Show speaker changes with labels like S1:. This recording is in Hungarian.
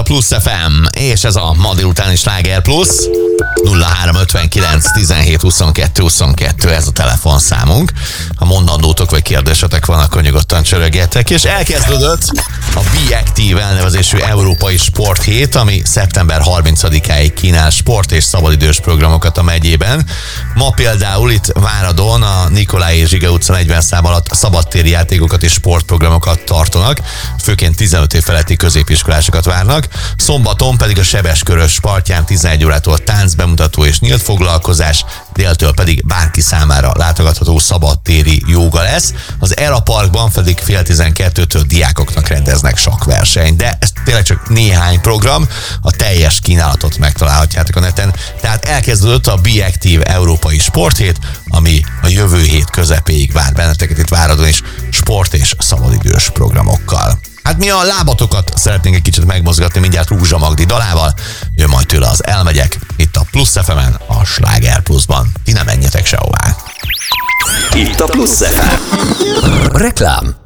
S1: a Plusz FM, és ez a ma délutáni Sláger Plusz. 0359 17 22 22, ez a telefonszámunk. Ha mondandótok vagy kérdésetek van, akkor nyugodtan csörögjetek. És elkezdődött a Be Active elnevezésű európai sporthét, ami szeptember 30-áig kínál sport- és szabadidős programokat a megyében. Ma például itt Váradon a Nikolai és Zsiga utca 40 szám alatt szabadtéri játékokat és sportprogramokat tartanak, főként 15 év feletti középiskolásokat várnak. Szombaton pedig a Sebeskörös partján 11 órától táncbemutató és nyílt foglalkozás, déltől pedig bárki számára látogatható szabadtéri jóga lesz. Az Era Parkban pedig fél 12-től diákoknak rendeznek sakkversenyt, de ez tényleg csak néhány program, a teljes kínálatot megtalálhatjátok a neten. Tehát elkezdődött a Be Active európai sporthét, ami a jövő hét közepéig vár benneteket itt Váradon is sport- és szabadidős programokkal. Hát mi a lábatokat szeretnénk egy kicsit megmozgatni mindjárt Rúzsa Magdi dalával, jön majd tőle az Elmegyek, itt a Plusz FM-en, a Sláger Pluszban. Ti nem menjetek sehová.
S2: Itt a Plusz FM. Reklám.